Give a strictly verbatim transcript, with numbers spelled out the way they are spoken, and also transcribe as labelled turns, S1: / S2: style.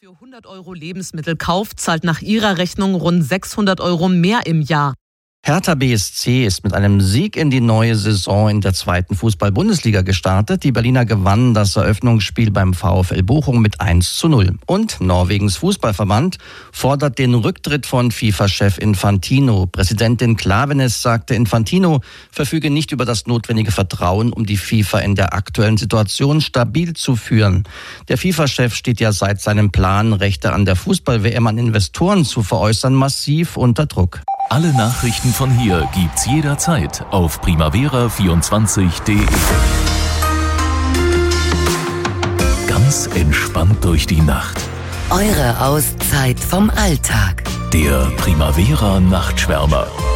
S1: für hundert Euro Lebensmittel kauft, zahlt nach ihrer Rechnung rund sechshundert Euro mehr im Jahr.
S2: Hertha B S C ist mit einem Sieg in die neue Saison in der zweiten Fußball-Bundesliga gestartet. Die Berliner gewannen das Eröffnungsspiel beim VfL Bochum mit eins zu null. Und Norwegens Fußballverband fordert den Rücktritt von FIFA-Chef Infantino. Präsidentin Klaveness sagte, Infantino verfüge nicht über das notwendige Vertrauen, um die FIFA in der aktuellen Situation stabil zu führen. Der FIFA-Chef steht ja seit seinem Plan, Rechte an der Fußball-W M an Investoren zu veräußern, massiv unter Druck.
S3: Alle Nachrichten von hier gibt's jederzeit auf primavera vierundzwanzig punkt de. Ganz entspannt durch die Nacht.
S4: Eure Auszeit vom Alltag.
S3: Der Primavera Nachtschwärmer.